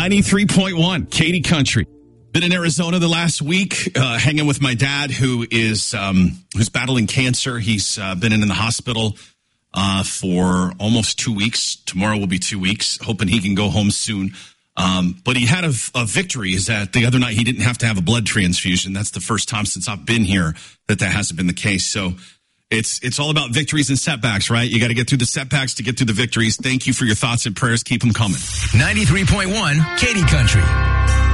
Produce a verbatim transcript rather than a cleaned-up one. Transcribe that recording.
ninety-three point one, Katy Country. Been in Arizona the last week, uh, hanging with my dad, who is um, who's battling cancer. He's uh, been in the hospital uh, for almost two weeks. Tomorrow will be two weeks. Hoping he can go home soon. Um, but he had a, a victory. Is that the other night he didn't have to have a blood transfusion. That's the first time since I've been here that that hasn't been the case. So it's it's all about victories and setbacks, right? You got to get through the setbacks to get through the victories. Thank you for your thoughts and prayers. Keep them coming. ninety-three point one, Katy Country.